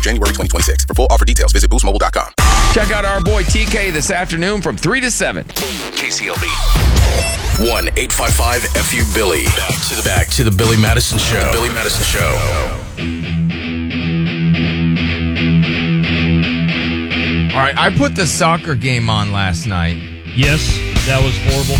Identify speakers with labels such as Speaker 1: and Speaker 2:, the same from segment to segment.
Speaker 1: January 2026. For full offer details, visit boostmobile.com.
Speaker 2: Check out our boy TK this afternoon from 3 to 7.
Speaker 3: KCLB. 1-855-FU-BILLY. Back to the Billy Madison Show. Billy Madison Show.
Speaker 2: All right, I put the soccer game on last night.
Speaker 4: Yes, that was horrible.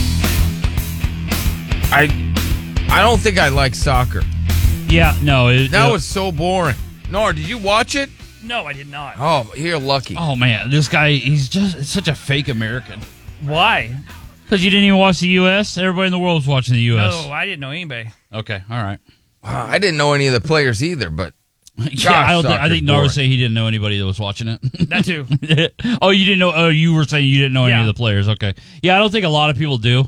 Speaker 2: I don't think I like soccer.
Speaker 4: Yeah, no.
Speaker 2: That was so boring. Nora, did you watch it?
Speaker 5: No, I did not.
Speaker 2: Oh, you're lucky.
Speaker 4: Oh, man. This guy, he's just such a fake American.
Speaker 5: Why?
Speaker 4: Because you didn't even watch the U.S.? Everybody in the world was watching the U.S.
Speaker 5: No, I didn't know anybody.
Speaker 4: Okay, all right.
Speaker 2: Wow, I didn't know any of the players either, but
Speaker 4: Yeah, I
Speaker 2: soccer's
Speaker 4: think Nora
Speaker 2: boring.
Speaker 4: was saying he didn't know anybody that was watching it.
Speaker 5: That too.
Speaker 4: Oh, you didn't know? Oh, you were saying you didn't know any
Speaker 5: Yeah.
Speaker 4: of the players. Okay. Yeah, I don't think a lot of people do.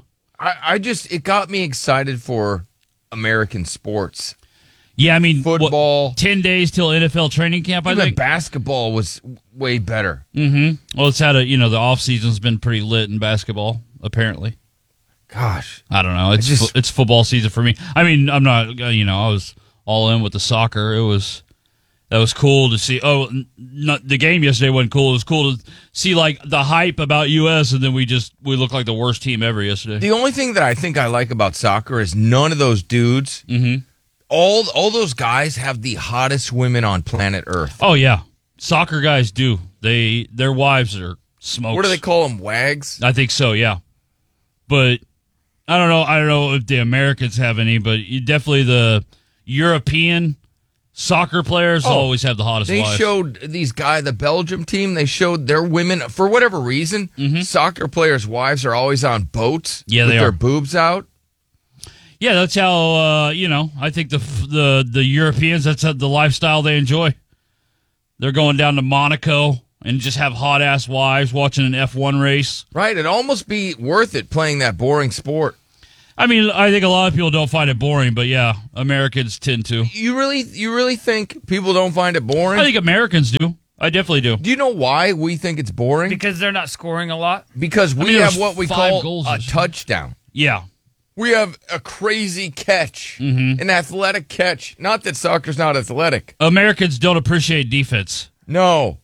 Speaker 2: it got me excited for American sports.
Speaker 4: Yeah, I mean,
Speaker 2: Football.
Speaker 4: 10 days till NFL training camp, I
Speaker 2: Even
Speaker 4: think.
Speaker 2: basketball was way better.
Speaker 4: Mm-hmm. Well, it's had the off-season's been pretty lit in basketball, apparently.
Speaker 2: Gosh.
Speaker 4: I don't know. It's football season for me. I mean, I'm not, I was all in with the soccer. That was cool to see. Oh, the game yesterday wasn't cool. It was cool to see like the hype about U.S. and then we looked like the worst team ever yesterday.
Speaker 2: The only thing that I think I like about soccer is none of those dudes, all those guys have the hottest women on planet Earth.
Speaker 4: Oh yeah, soccer guys do. Their wives are smokes.
Speaker 2: What do they call them? Wags?
Speaker 4: I think so. Yeah, but I don't know. I don't know if the Americans have any, but definitely the European soccer players always have the hottest
Speaker 2: They
Speaker 4: wives.
Speaker 2: showed these guys, the Belgium team, they showed their women, for whatever reason, soccer players' wives are always on boats
Speaker 4: Yeah,
Speaker 2: with
Speaker 4: they
Speaker 2: their
Speaker 4: are.
Speaker 2: boobs out.
Speaker 4: Yeah, that's how I think the Europeans, that's the lifestyle they enjoy. They're going down to Monaco and just have hot ass wives watching an F1 race.
Speaker 2: Right, it'd almost be worth it playing that boring sport.
Speaker 4: I mean, I think a lot of people don't find it boring, but yeah, Americans tend to.
Speaker 2: You really think people don't find it boring?
Speaker 4: I think Americans do. I definitely do.
Speaker 2: Do you know why we think it's boring?
Speaker 5: Because they're not scoring a lot.
Speaker 2: Because we
Speaker 4: there
Speaker 2: have
Speaker 4: was
Speaker 2: what we
Speaker 4: 5
Speaker 2: call
Speaker 4: goals
Speaker 2: a
Speaker 4: this year.
Speaker 2: touchdown.
Speaker 4: Yeah.
Speaker 2: We have a crazy catch, an athletic catch. Not that soccer's not athletic.
Speaker 4: Americans don't appreciate defense.
Speaker 2: No.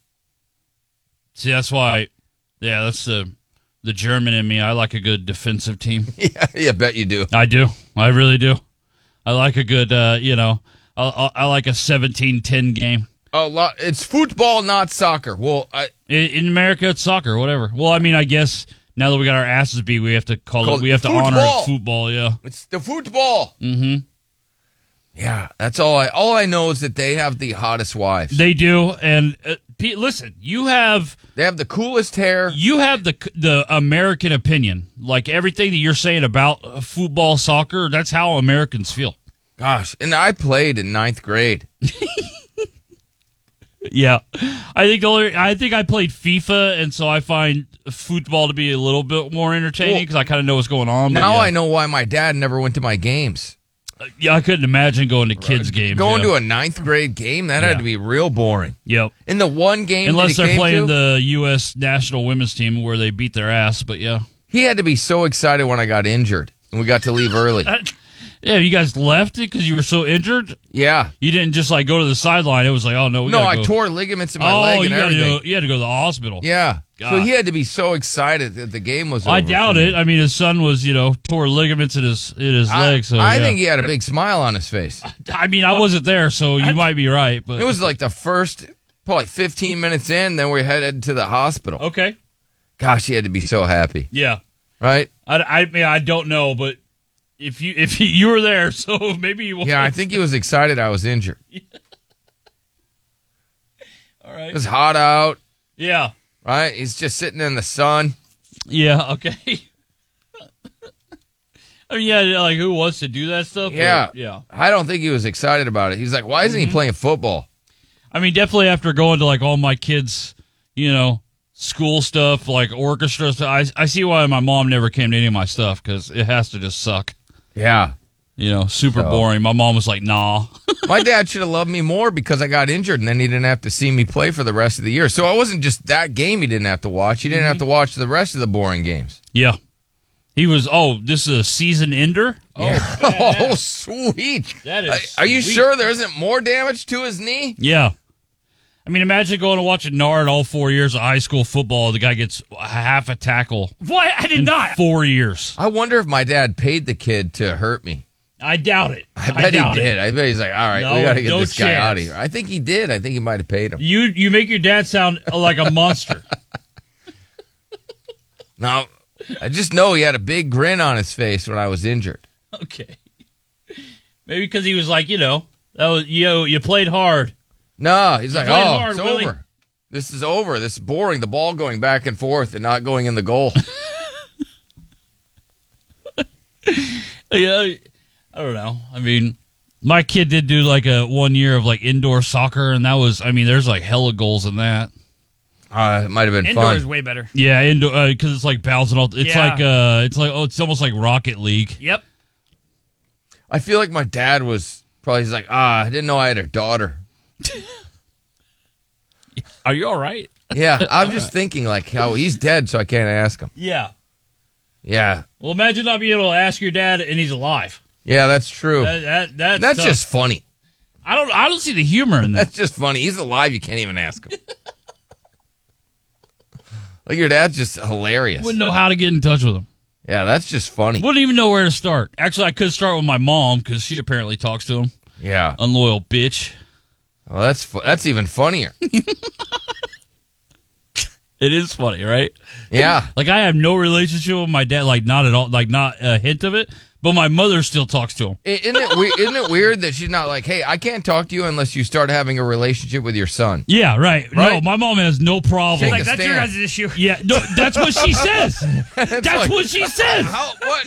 Speaker 4: See, that's why, that's the German in me. I like a good defensive team.
Speaker 2: Yeah, I bet you do.
Speaker 4: I do. I really do. I like a good, I like a 17-10 game.
Speaker 2: A lot. It's football, not soccer. Well,
Speaker 4: In America, it's soccer, whatever. Well, I mean, I guess now that we got our asses beat, we have to we have to honor
Speaker 2: football.
Speaker 4: football, yeah.
Speaker 2: it's the football. Mm-hmm. Yeah, that's all I know is that they have the hottest wives.
Speaker 4: They do, and listen, you have
Speaker 2: the coolest hair.
Speaker 4: the American opinion. Like everything that you're saying about football, soccer, that's how Americans feel.
Speaker 2: Gosh, and I played in 9th grade.
Speaker 4: Yeah, I think I played FIFA, and so I find football to be a little bit more entertaining because I kind of know what's going on. But
Speaker 2: Now
Speaker 4: yeah.
Speaker 2: I know why my dad never went to my games.
Speaker 4: Yeah, I couldn't imagine going to kids' games.
Speaker 2: Going
Speaker 4: yeah.
Speaker 2: to a 9th grade game, that had to be real boring.
Speaker 4: Yep.
Speaker 2: In the one game
Speaker 4: Unless
Speaker 2: that he
Speaker 4: they're
Speaker 2: came
Speaker 4: playing
Speaker 2: to,
Speaker 4: the U.S. national women's team where they beat their ass, but yeah.
Speaker 2: he had to be so excited when I got injured and we got to leave early.
Speaker 4: Yeah, you guys left it because you were so injured?
Speaker 2: Yeah.
Speaker 4: You didn't just like go to the sideline. It was like, oh, no, we
Speaker 2: No,
Speaker 4: gotta
Speaker 2: I
Speaker 4: go.
Speaker 2: tore ligaments in my leg and everything.
Speaker 4: You had to go to the hospital.
Speaker 2: Yeah.
Speaker 4: God.
Speaker 2: So he had to be so excited that the game was over.
Speaker 4: I doubt
Speaker 2: for me.
Speaker 4: it. I mean, his son was, tore ligaments in his leg. So
Speaker 2: I
Speaker 4: yeah.
Speaker 2: think he had a big smile on his face.
Speaker 4: I mean, I wasn't there, so you might be right. But
Speaker 2: It was like the first, probably 15 minutes in, then we headed to the hospital.
Speaker 4: okay.
Speaker 2: Gosh, he had to be so happy,
Speaker 4: Yeah.
Speaker 2: right?
Speaker 4: I mean, I don't know, but if you were there, so maybe you.
Speaker 2: Yeah, I think he was excited I was injured.
Speaker 4: All right.
Speaker 2: It was hot out,
Speaker 4: Yeah.
Speaker 2: right? He's just sitting in the sun.
Speaker 4: Yeah. Okay. I mean, yeah, like who wants to do that stuff?
Speaker 2: Yeah.
Speaker 4: But, yeah.
Speaker 2: I don't think he was excited about it. He's like, why isn't he playing football?
Speaker 4: I mean, definitely after going to like all my kids, school stuff, like orchestra stuff, I see why my mom never came to any of my stuff because it has to just suck.
Speaker 2: Yeah.
Speaker 4: Super
Speaker 2: So-
Speaker 4: boring. My mom was like, nah.
Speaker 2: My dad should have loved me more because I got injured and then he didn't have to see me play for the rest of the year. So it wasn't just that game he didn't have to watch. He didn't have to watch the rest of the boring games.
Speaker 4: Yeah. He was, this is a season ender?
Speaker 2: Oh, sweet.
Speaker 4: That is
Speaker 2: Are you
Speaker 4: sweet.
Speaker 2: sure there isn't more damage to his knee?
Speaker 4: Yeah. I mean, imagine going to watch a Nard all 4 years of high school football. The guy gets half a tackle
Speaker 5: What? I did
Speaker 4: in
Speaker 5: not.
Speaker 4: 4 years.
Speaker 2: I wonder if my dad paid the kid to hurt me.
Speaker 4: I doubt it.
Speaker 2: I bet he did. I bet he's like, all right,
Speaker 4: No,
Speaker 2: we got to get
Speaker 4: no
Speaker 2: this guy
Speaker 4: chance.
Speaker 2: out of here. I think he did. I think he might have paid him.
Speaker 4: You make your dad sound like a monster.
Speaker 2: No, I just know he had a big grin on his face when I was injured.
Speaker 4: Okay. Maybe because he was like, that was you played hard.
Speaker 2: No, he's like,
Speaker 4: played
Speaker 2: oh,
Speaker 4: hard,
Speaker 2: it's
Speaker 4: Willie."
Speaker 2: over. This is over. This is boring. The ball going back and forth and not going in the goal.
Speaker 4: Yeah, I don't know. I mean, my kid did do like a 1 year of like indoor soccer, and that was, there's like hella goals in that.
Speaker 2: It might have been
Speaker 5: Indoor
Speaker 2: fun.
Speaker 5: is way better.
Speaker 4: Yeah, indoor because it's like bouncing all. It's
Speaker 5: Yeah.
Speaker 4: it's almost like Rocket League.
Speaker 5: Yep.
Speaker 2: I feel like my dad was probably he's like, I didn't know I had a daughter.
Speaker 4: Are you all right?
Speaker 2: Yeah, I'm just thinking like how he's dead, so I can't ask him.
Speaker 4: Yeah.
Speaker 2: Yeah,
Speaker 4: Well, imagine not being able to ask your dad, and he's alive.
Speaker 2: yeah, that's true.
Speaker 4: That's
Speaker 2: That's
Speaker 4: tough.
Speaker 2: just funny.
Speaker 4: I don't see the humor in that.
Speaker 2: That's just funny. He's alive. You can't even ask him. Like your dad's just hilarious.
Speaker 4: Wouldn't know how to get in touch with him.
Speaker 2: Yeah, that's just funny.
Speaker 4: Wouldn't even know where to start. Actually, I could start with my mom because she apparently talks to him.
Speaker 2: Yeah.
Speaker 4: Unloyal bitch.
Speaker 2: Well, that's even funnier.
Speaker 4: It is funny, right?
Speaker 2: Yeah.
Speaker 4: Like I have no relationship with my dad, like not at all, like not a hint of it. But my mother still talks to him.
Speaker 2: Isn't it weird that she's not like, hey, I can't talk to you unless you start having a relationship with your son?
Speaker 4: Yeah, right. No,
Speaker 2: Right?
Speaker 4: my mom has no problem.
Speaker 2: Take
Speaker 5: Like,
Speaker 2: a
Speaker 5: that's your
Speaker 2: stand.
Speaker 5: guys' issue.
Speaker 4: Yeah, no, that's what she says. That's
Speaker 2: like-
Speaker 4: what she says.
Speaker 2: How, what?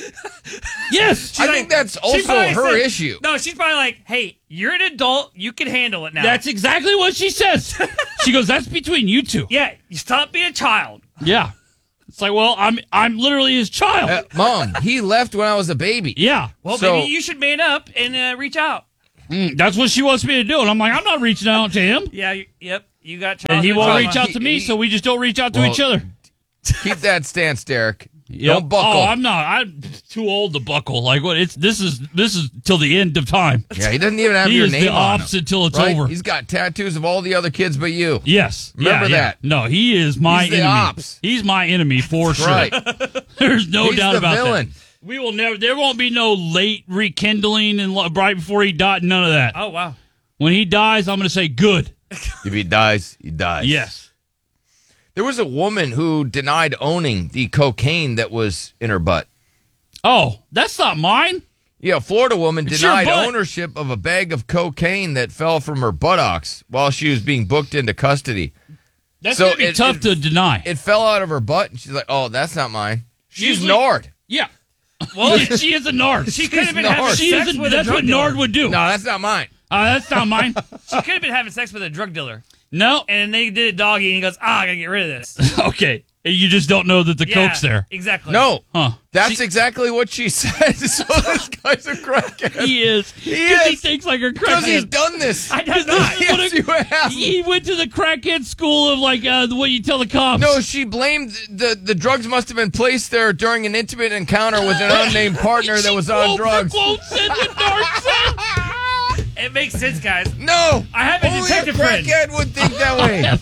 Speaker 4: She
Speaker 2: I think that's
Speaker 5: She
Speaker 2: also
Speaker 5: probably
Speaker 2: her
Speaker 5: said-
Speaker 2: issue.
Speaker 5: No, she's probably like, hey, you're an adult. You can handle it now.
Speaker 4: That's exactly what she says. She goes, that's between you two.
Speaker 5: Yeah, you stop being a child.
Speaker 4: Yeah. It's like, well, I'm literally his child.
Speaker 2: Mom, he left when I was a baby.
Speaker 4: Yeah.
Speaker 5: Well,
Speaker 2: So-
Speaker 5: maybe you should man up and reach out.
Speaker 4: That's what she wants me to do. And I'm like, I'm not reaching out to him.
Speaker 5: Yeah, yep. You got child.
Speaker 4: And he won't
Speaker 5: trauma.
Speaker 4: reach out to me, so we just don't reach out to
Speaker 2: Well,
Speaker 4: each other.
Speaker 2: Keep that stance, Derek.
Speaker 4: Yep.
Speaker 2: Don't buckle.
Speaker 4: Oh, I'm not. I'm too old to buckle. Like what? This is till the end of time.
Speaker 2: Yeah, he doesn't even have
Speaker 4: He
Speaker 2: your
Speaker 4: is
Speaker 2: name
Speaker 4: the
Speaker 2: on him,
Speaker 4: opposite till it's
Speaker 2: right?
Speaker 4: over.
Speaker 2: He's got tattoos of all the other kids but you.
Speaker 4: Yes.
Speaker 2: Remember
Speaker 4: yeah.
Speaker 2: that.
Speaker 4: No, he is my
Speaker 2: He's the
Speaker 4: enemy.
Speaker 2: ops.
Speaker 4: He's my enemy for sure.
Speaker 2: Right.
Speaker 4: There's no
Speaker 2: He's
Speaker 4: doubt
Speaker 2: the
Speaker 4: about
Speaker 2: villain.
Speaker 4: that. We will never. There won't be no late rekindling and right before he died. None of that.
Speaker 5: Oh, wow.
Speaker 4: When he dies, I'm going to say good.
Speaker 2: If he dies, he dies.
Speaker 4: Yes.
Speaker 2: There was a woman who denied owning the cocaine that was in her butt.
Speaker 4: Oh, that's not mine.
Speaker 2: Yeah, a Florida woman
Speaker 4: It's your
Speaker 2: denied
Speaker 4: butt.
Speaker 2: ownership of a bag of cocaine that fell from her buttocks while she was being booked into custody.
Speaker 4: That's
Speaker 2: So
Speaker 4: going to be tough to deny.
Speaker 2: It fell out of her butt, and she's like, oh, that's not mine. She's
Speaker 4: Usually-
Speaker 2: Nard.
Speaker 4: Yeah. Well, she is a Nard.
Speaker 5: She could have been
Speaker 2: Nard.
Speaker 5: having
Speaker 4: She
Speaker 5: sex
Speaker 4: is a,
Speaker 5: with a
Speaker 4: that's
Speaker 5: drug
Speaker 4: what
Speaker 5: dealer.
Speaker 4: Nard would do.
Speaker 2: No, that's not mine.
Speaker 4: That's not mine.
Speaker 5: She could have been having sex with a drug dealer.
Speaker 4: No.
Speaker 5: And they did a doggy, and he goes, I got to get rid of this.
Speaker 4: Okay. You just don't know that the
Speaker 5: Yeah,
Speaker 4: coke's there.
Speaker 5: Exactly.
Speaker 2: No.
Speaker 4: Huh.
Speaker 2: That's exactly what she said. So this guy's a crackhead.
Speaker 4: He is.
Speaker 2: He
Speaker 4: Because he
Speaker 2: is.
Speaker 4: thinks like a
Speaker 2: Because he's
Speaker 4: crackhead.
Speaker 2: done this.
Speaker 5: I did not.
Speaker 2: Yes, you have.
Speaker 4: He went to the crackhead school of like what you tell the cops.
Speaker 2: No, she blamed the drugs must have been placed there during an intimate encounter with an unnamed partner that was on drugs.
Speaker 4: Quote said what Nard said.
Speaker 5: It makes sense, guys.
Speaker 2: No.
Speaker 5: I have a
Speaker 2: Only
Speaker 5: detective friend.
Speaker 2: crackhead would think that way.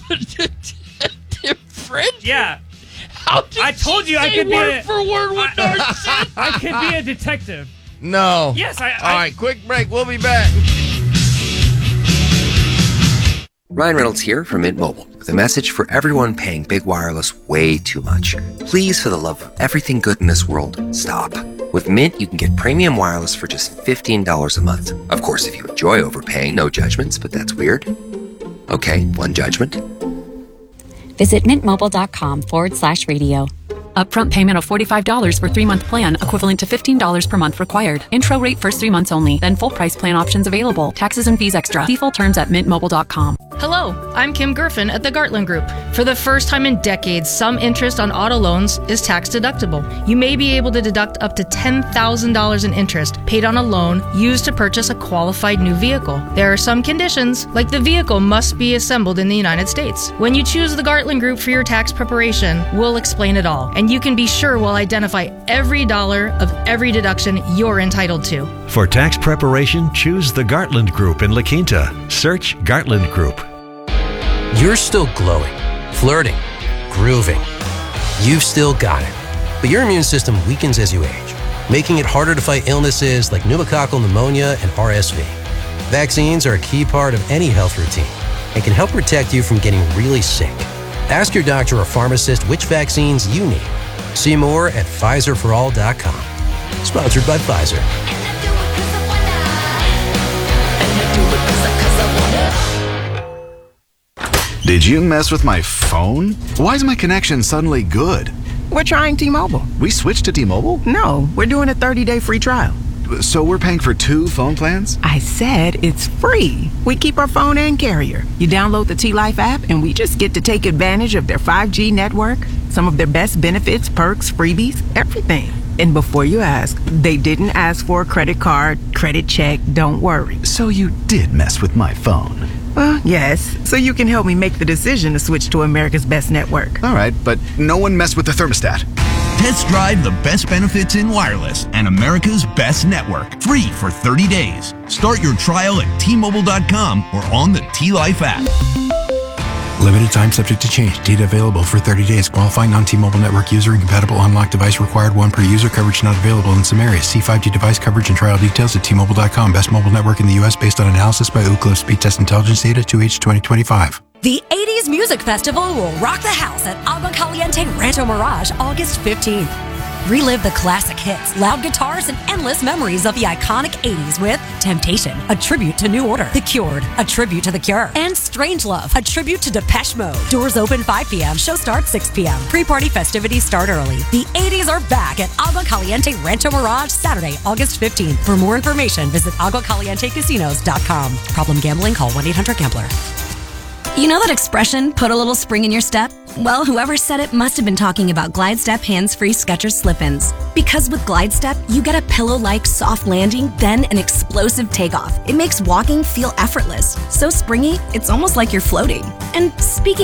Speaker 4: Different.
Speaker 5: Yeah.
Speaker 4: How did
Speaker 5: I told you I
Speaker 4: say
Speaker 5: could be
Speaker 4: word
Speaker 5: a-
Speaker 4: for word what Nard said.
Speaker 5: I could be a detective.
Speaker 2: No.
Speaker 5: Yes,
Speaker 2: All right, quick break. We'll be back.
Speaker 6: Ryan Reynolds here from Mint Mobile with a message for everyone paying big wireless way too much. Please, for the love of everything good in this world, stop. With Mint, you can get premium wireless for just $15 a month. Of course, if you enjoy overpaying, no judgments, but that's weird. Okay, one judgment.
Speaker 7: Visit mintmobile.com/radio.
Speaker 8: Upfront payment of $45 for 3-month plan, equivalent to $15 per month required. Intro rate first 3 months only, then full price plan options available. Taxes and fees extra. See full terms at mintmobile.com.
Speaker 9: Hello, I'm Kim Griffin at the Gartland Group. For the first time in decades, some interest on auto loans is tax deductible. You may be able to deduct up to $10,000 in interest paid on a loan used to purchase a qualified new vehicle. There are some conditions, like the vehicle must be assembled in the United States. When you choose the Gartland Group for your tax preparation, we'll explain it all, and you can be sure we'll identify every dollar of every deduction you're entitled to.
Speaker 10: For tax preparation, choose the Gartland Group in La Quinta. Search Gartland Group.
Speaker 3: You're still glowing, flirting, grooving. You've still got it. But your immune system weakens as you age, making it harder to fight illnesses like pneumococcal pneumonia and RSV. Vaccines are a key part of any health routine and can help protect you from getting really sick. Ask your doctor or pharmacist which vaccines you need. See more at PfizerForAll.com. Sponsored by Pfizer.
Speaker 10: Did you mess with my phone? Why is my connection suddenly good?
Speaker 11: We're trying T-Mobile.
Speaker 10: We switched to T-Mobile?
Speaker 11: No, we're doing a 30-day free trial.
Speaker 10: So we're paying for 2 phone plans?
Speaker 11: I said it's free. We keep our phone and carrier. You download the T-Life app and we just get to take advantage of their 5G network, some of their best benefits, perks, freebies, everything. And before you ask, they didn't ask for a credit card, credit check, don't worry.
Speaker 10: So you did mess with my phone?
Speaker 11: Well, yes, so you can help me make the decision to switch to America's best network.
Speaker 10: All right, but no one messed with the thermostat.
Speaker 12: Test drive the best benefits in wireless and America's best network. Free for 30 days. Start your trial at T-Mobile.com or on the T-Life app.
Speaker 13: Limited time subject to change. Data available for 30 days. Qualifying non-T-Mobile network user. Incompatible unlocked device required. 1 per user. Coverage not available in some areas. See 5G device coverage and trial details at T-Mobile.com. Best mobile network in the U.S. based on analysis by Ookla Speed Test Intelligence Data 2H 2025.
Speaker 14: The 80s Music Festival will rock the house at Agua Caliente Rancho Mirage August 15th. Relive the classic hits, loud guitars, and endless memories of the iconic 80s with Temptation, a tribute to New Order, The Cured, a tribute to The Cure, and Strangelove, a tribute to Depeche Mode. Doors open 5 p.m., show starts 6 p.m. Pre-party festivities start early. The 80s are back at Agua Caliente Rancho Mirage Saturday, August 15th. For more information, visit aguacalientecasinos.com. Problem gambling? Call 1-800-GAMBLER.
Speaker 15: You know that expression, put a little spring in your step? Well, whoever said it must have been talking about Glide Step hands-free Skechers slip-ins. Because with Glide Step, you get a pillow-like soft landing, then an explosive takeoff. It makes walking feel effortless. So springy, it's almost like you're floating. And speaking